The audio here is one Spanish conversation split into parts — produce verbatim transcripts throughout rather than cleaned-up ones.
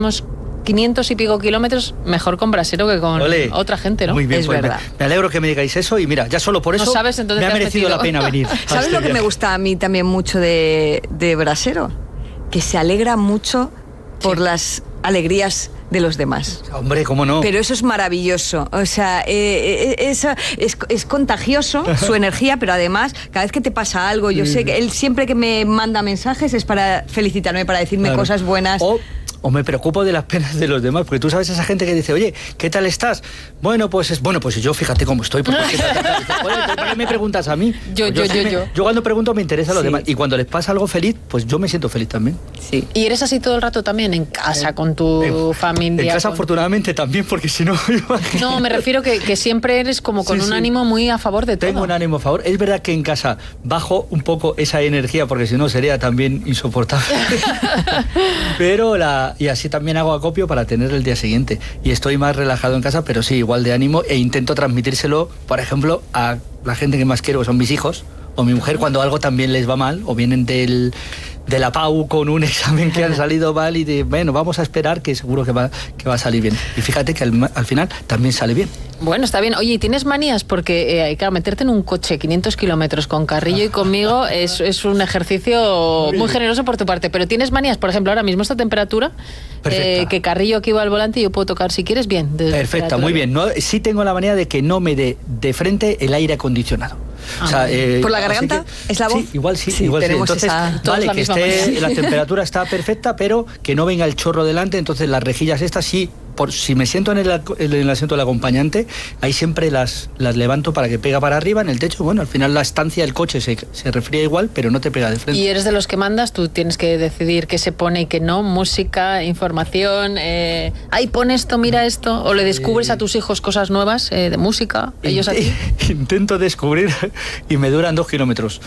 quinientos y pico kilómetros, mejor con Brasero que con Olé. Otra gente, ¿no? Muy bien, es pues verdad. Me, me alegro que me digáis eso y mira, ya solo por eso ¿No sabes, entonces me ha merecido metido? la pena venir. ¿Sabes este lo que viaje? me gusta a mí también mucho de, de Brasero? Que se alegra mucho por sí. las alegrías de los demás. Hombre, ¿cómo no? Pero eso es maravilloso. O sea, eh, eh, es, es, es contagioso su energía, pero además, cada vez que te pasa algo, yo sí. sé que él siempre que me manda mensajes es para felicitarme, para decirme claro. cosas buenas. O, o me preocupo de las penas de los demás, porque tú sabes esa gente que dice, oye, ¿qué tal estás? Bueno, pues es bueno, pues yo fíjate cómo estoy. Porque ¿qué tal, qué tal? Dice, ¿para qué me preguntas a mí? Yo, pues yo, yo, yo, me, yo. Yo cuando pregunto me interesa a los sí. demás. Y cuando les pasa algo feliz, pues yo me siento feliz también. Sí. ¿Y eres así todo el rato también en casa, eh, con tu en, familia? En casa, con... afortunadamente, también, porque si no... No, me refiero que, que siempre eres como con sí, un sí. ánimo muy a favor de todo. Tengo un ánimo a favor. Es verdad que en casa bajo un poco esa energía, porque si no sería también insoportable. Pero la... Y así también hago acopio para tener el día siguiente. Y estoy más relajado en casa, pero sí, igual de ánimo, e intento transmitírselo, por ejemplo, a la gente que más quiero, que son mis hijos, o mi mujer, cuando algo también les va mal, o vienen del... de la P A U con un examen que han salido mal y de, bueno, vamos a esperar que seguro que va, que va a salir bien. Y fíjate que al, al final también sale bien. Bueno, está bien. Oye, ¿y tienes manías? Porque, eh, claro, meterte en un coche quinientos kilómetros con Carrillo y conmigo es, es un ejercicio muy generoso por tu parte. Pero ¿tienes manías? Por ejemplo, ahora mismo esta temperatura, eh, que Carrillo aquí va al volante y yo puedo tocar si quieres bien. Perfecta, muy bien. No, sí tengo la manía de que no me dé de frente el aire acondicionado. Ah, o sea, eh, ¿por la garganta? Que, ¿Es la voz? Sí, igual sí, sí igual sí. Entonces, esa, vale, la que esté, la temperatura está perfecta, pero que no venga el chorro delante, entonces las rejillas estas sí, por, si me siento en el, en el asiento del acompañante, ahí siempre las, las levanto para que pega para arriba en el techo. Bueno, al final la estancia del coche se, se refría igual, pero no te pega de frente. Y eres de los que mandas, tú tienes que decidir qué se pone y qué no, música, información, eh, ay, pon esto, mira esto, o le descubres a tus hijos cosas nuevas eh, de música, ellos a ti. Intento descubrir y me duran dos kilómetros.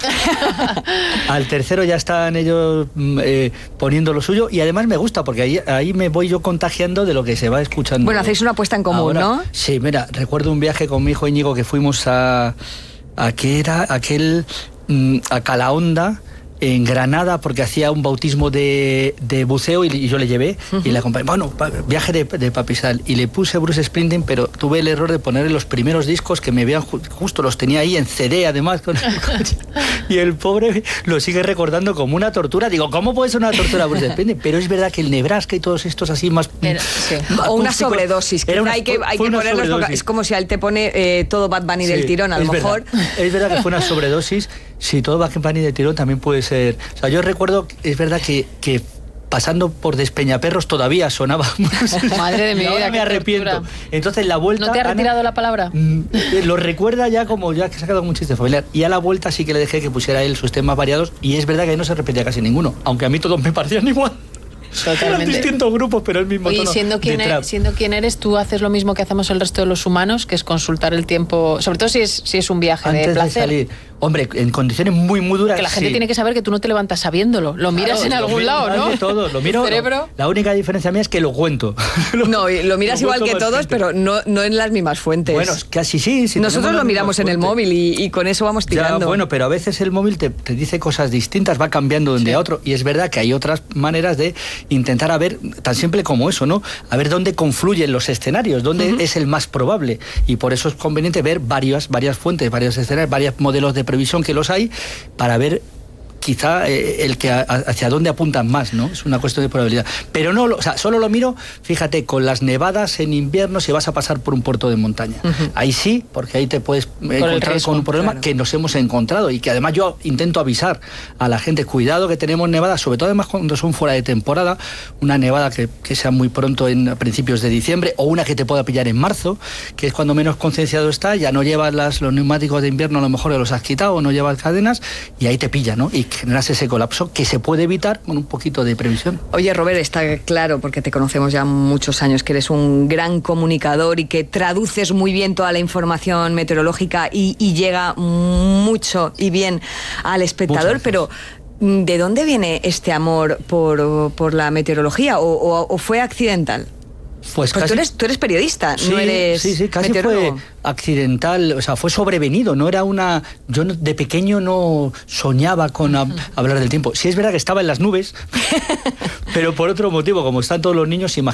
Al tercero ya están ellos eh, poniendo lo suyo y además me gusta porque ahí, ahí me voy yo contagiando de lo que se va escuchando. Bueno, hacéis una apuesta en común, ahora, ¿no? Sí, mira, recuerdo un viaje con mi hijo Íñigo que fuimos a... ¿A qué era? Aquel... a Calahonda, en Granada, porque hacía un bautismo de, de buceo y, y yo le llevé uh-huh. y le acompañé. Bueno, viaje de, de papisal. Y le puse Bruce Springsteen, pero tuve el error de ponerle los primeros discos que me habían justo, los tenía ahí en C D además. Con el coche. Y el pobre lo sigue recordando como una tortura. Digo, ¿cómo puede ser una tortura Bruce Springsteen? Pero es verdad que el Nebraska y todos estos así más... Pero, sí. O una sobredosis. Era una, hay que, hay que ponerlos porque es como si a él te pone eh, todo Bad Bunny sí, del tirón, a lo mejor. Verdad. Es verdad que fue una sobredosis. Sí, todo Bad Bunny del tirón también puede ser... O sea, yo recuerdo, es verdad que, que pasando por Despeñaperros todavía sonaba... Madre de mi vida, me arrepiento. Tortura. Entonces la vuelta... ¿No te ha retirado Ana, la palabra? Lo recuerda ya como ya que se ha quedado un chiste familiar. Y a la vuelta sí que le dejé que pusiera él sus temas variados y es verdad que ahí no se repetía casi ninguno, aunque a mí todos me parecían igual. Totalmente. Eran distintos grupos, pero el mismo Oye, tono siendo quien, de eres, siendo quien eres, tú haces lo mismo que hacemos el resto de los humanos, que es consultar el tiempo, sobre todo si es, si es un viaje antes de placer. De salir. Hombre, en condiciones muy, muy duras. Que la gente sí. tiene que saber que tú no te levantas sabiéndolo. Lo miras claro, en algún miro, lado, ¿no? De todo, lo miro. ¿Cerebro? La única diferencia mía es que lo cuento. No, lo miras lo igual que todos, gente. Pero no, no en las mismas fuentes. Bueno, casi sí. Si nosotros lo miramos en el móvil y, y con eso vamos tirando. Ya, bueno, pero a veces el móvil te, te dice cosas distintas, va cambiando de un sí. día a otro. Y es verdad que hay otras maneras de intentar a ver, tan simple como eso, ¿no? A ver dónde confluyen los escenarios, dónde uh-huh. es el más probable. Y por eso es conveniente ver varias, varias fuentes, varios escenarios, varios modelos de previsión que los hay, para ver quizá eh, el que a, hacia dónde apuntan más, ¿no? Es una cuestión de probabilidad. Pero no, o sea, solo lo miro, fíjate, con las nevadas en invierno si vas a pasar por un puerto de montaña. Uh-huh. Ahí sí, porque ahí te puedes con encontrar riesgo, con un problema claro. que nos hemos encontrado y que además yo intento avisar a la gente, cuidado que tenemos nevadas, sobre todo además cuando son fuera de temporada, una nevada que, que sea muy pronto en a principios de diciembre o una que te pueda pillar en marzo, que es cuando menos concienciado está, ya no llevas las, los neumáticos de invierno, a lo mejor los has quitado o no llevas cadenas y ahí te pilla, ¿no? Y generas ese colapso que se puede evitar con un poquito de previsión. Oye, Robert, está claro, porque te conocemos ya muchos años, que eres un gran comunicador y que traduces muy bien toda la información meteorológica y, y llega mucho y bien al espectador, pero ¿de dónde viene este amor por, por la meteorología o, o, o fue accidental? Pues, pues casi, tú, eres, tú eres periodista, sí, no eres sí, sí, casi meteorólogo. fue accidental, o sea, fue sobrevenido, no era una... Yo no, de pequeño no soñaba con a, hablar del tiempo. Sí es verdad que estaba en las nubes, pero por otro motivo, como están todos los niños,